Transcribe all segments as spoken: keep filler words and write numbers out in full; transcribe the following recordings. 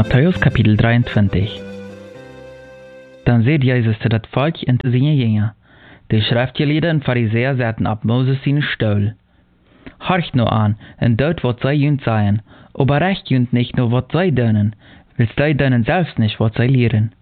Matthäus Kapitel dreiundzwanzig. Dann seht Jesus zu dat Volk und seine Jünger. Die Schriftgelehrten und Pharisäer saßen ab Moses seinen Stuhl. Horcht nur an, und dort wat sei jünd seien, aber recht jünd nicht nur wat sei dönen, willst sei dönen selbst nicht wat sei lehren.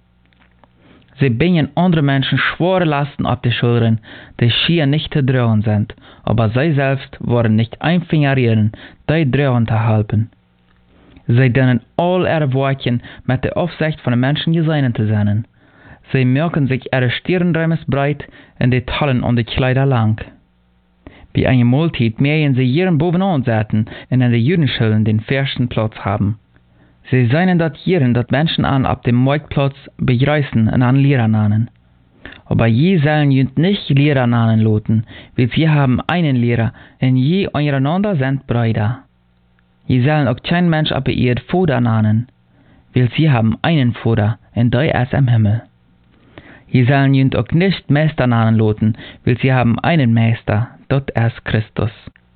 Sie bringen andere Menschen schwere Lasten auf die Schultern, die schier nicht zu tragen sind, aber sie selbst wollen nicht ein Finger rühren, die tragen zu halten. Sie dönen all ihre Wortchen mit der Aufsicht von den Menschen gesehen zu sein. Sie merken sich ihre Stirnräumes breit und die Tallen und die Kleider lang. Bei einer Mahlzeit mähen sie jeden bovenan sitzen und in den Judenschulen den ersten Platz haben. Sie seien dort jeden, dat Menschen an ab dem Marktplatz begreißen und an Lehrer nannen. Aber je sollen jünd nicht Lehrer nannen loten, weil sie haben einen Lehrer und je untereinander sind Brüder. Je sollen auch kein Mensch ab ihr Vater nannen, weil sie haben einen Vater und der ist im Himmel. Je sollen jünd auch nicht Meister nannen loten, weil sie haben einen Meister, dort ist Christus.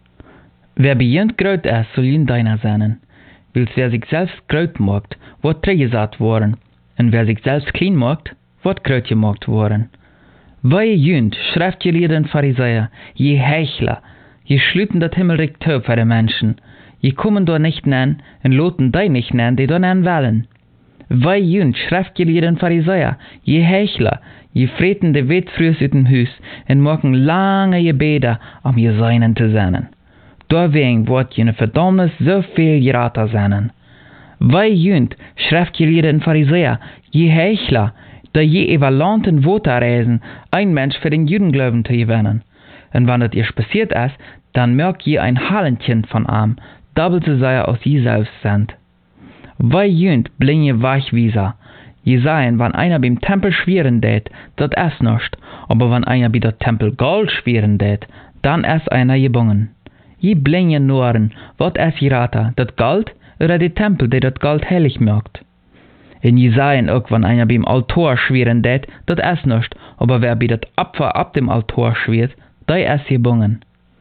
Wer bei jünd gröt ist, soll jünd deiner sein. Weil wer sich selbst gröt macht, wird trägesat worden, und wer sich selbst klein macht, wird gröt gemacht worden. Weil jünd, Schriftgelehrten Pharisäer, je Heuchler, je schlüten das Himmelreich tö für die Menschen, je kommen dort nicht nen, und loten die nicht nen, die dort nen wollen. Weil jünd, Schriftgelehrten Pharisäer, je Heuchler, je freten de Wettfrüs ut dem Hus, und machen lange Gebete, um je Seinen zu sein. Deswegen wird jene Verdammnis so viel geraten sein. Weil jünd, Schriftgelehrten Pharisäer, je Heuchler, da je evaluanten Worte reisen, ein Mensch für den Judenglauben zu gewinnen. Und wenn das ihr passiert ist, dann merkt je ein Hallenkind von ihm, doppelt so sehr als je selbst sind. Weil jünd blinge Weichwieser, je seien, wenn einer beim Tempel schweren tät, dat ist nicht, aber wenn einer bei der Tempel Gold schweren tät, dann ist einer gebungen. Je blinge Noren, wat ist geraten, dat Gold oder die Tempel, die dat Gold heilig macht. Und je seien auch, wenn einer beim Altar schweren tät, dat ist nicht, aber wer bei dat Opfer ab dem Altar schwert, der ist gebungen.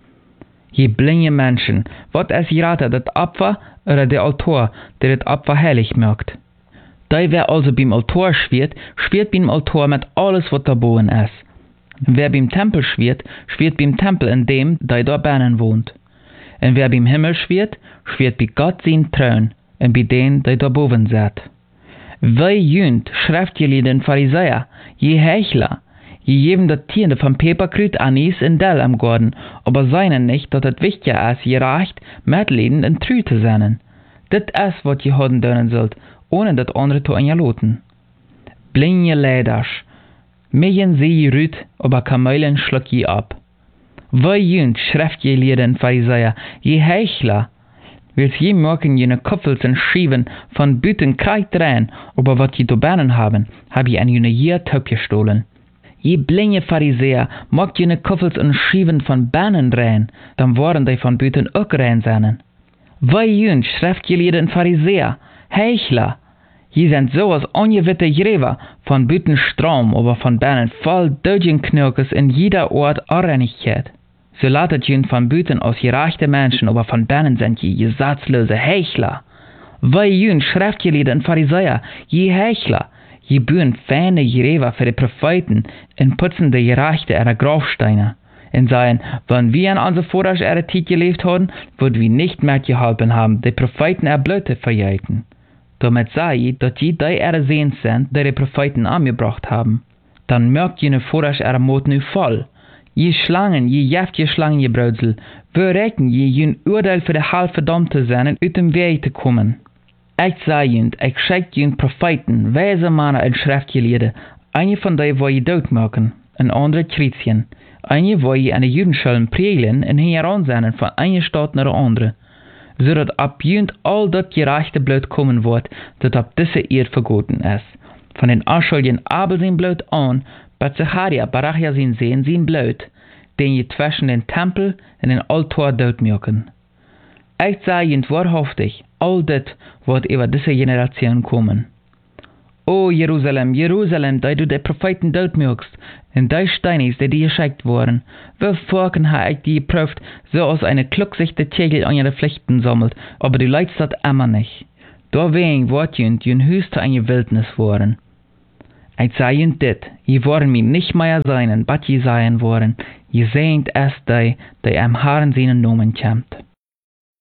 Je blinge Menschen, wat ist geraten, dat Opfer oder der Altar, der dat Opfer heilig macht. Der wer also beim Altar schwert, schwert beim Altar mit alles, was da boven ist. Wer beim Tempel schwert, schwert beim Tempel in dem, der da binnen wohnt. Und wer beim Himmel schwert, schwert bei Gott sein Thron und bei dem, der da boven sitzt. Weil jünd, Schriftgelehrten Pharisäer, je Heuchler, je geben das Tiende vom Peperkrüt, Anis und Dell am Garten, aber seinen nicht, dass es wichtiger ist, gerecht, mitleidend und treu zu sein. Das ist, was je haben dürfen sollt, ohne das andere zu anloten. Blinge Leiders, mähen sie rüt, aber Kamelen schluck je ab. Weil jünd, Schriftgelehrten Pharisäer, je Heuchler, willst je merken jene Kopfels und Schieben von Büten kreid rein, aber wat je zu bernen haben, hab je an jene hier Taub gestohlen. Je blinge Pharisäer, mag jene Kopfels und Schieben von Bernen rein, dann waren die von Büten auch rein sein. Weil jünd, Schriftgelehrten Pharisäer, Heuchler, je sind so als ungewitte Gräber, von Büten Strom, aber von Bernen voll Dödgenknirkes in jeder Ort Arreinigkeit. So latet jünd von Büten aus gerechte Menschen, aber von Bernen sind je gesatzlose Heuchler. Weil jünd, Schriftgelehrten Pharisäer, je Heuchler, je bühen feine Gräber für die Propheten und putzen die Gerechte ihrer Grabsteine. Und sagen, wenn wir in unserer Vorder ihre Zeit gelebt haben, würden wir nicht mehr geholfen haben, die Propheten ihr Blut zu verjeiten. Damit sei ich, dass die die ihre Sehens sind, die die Propheten angebracht haben. Dann merkt jene Vorder ihre Mut nu voll. Je Schlangen, je jäftige Schlangengebraudsel, wir recken je jün Urteil für die halb verdammt zu sein und aus dem Weg zu kommen. Ich sei jünd, ich schick jünd Propheten, weise Männer und Schriftgelehrte, eine von denen wo je dort machen, ein andere Chrétien, eine wo je an die Judenschulen prägeln und heranseinen von einer Stadt nach der andere, so dass ab jünd all das gerechte Blut kommen wird, das ab diese Erde vergoten ist. Von den Anschuldigen Abel sein Blut an, bei Zacharia, Barachia sein Sehen sein Blut, den je zwischen den Tempel und den Altar dort merken. Ich sage jünd wahrhaftig, all das wird über diese Generation kommen. O Jerusalem, Jerusalem, da du die Propheten dort merkst, und die Steine, die dir geschickt wurden, wie Volken ha ich die geprüft, so als eine klucksichte Tegel an ihre Pflichten sammelt, aber du leidst das immer nicht. Da wegen wordt junt jun huis te een wildnis worden. Ik zei junt dit, je worden mij nicht mehr sein, wat je zijn worden, je seent es die, die am Herrn seinen Namen kämmt.